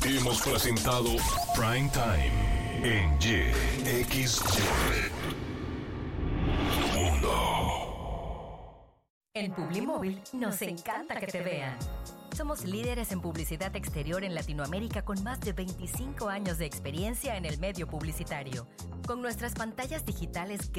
Hemos presentado Prime Time en YXY Mundo. En Publimóvil nos encanta que te vean. Somos líderes en publicidad exterior en Latinoamérica con más de 25 años de experiencia en el medio publicitario. Con nuestras pantallas digitales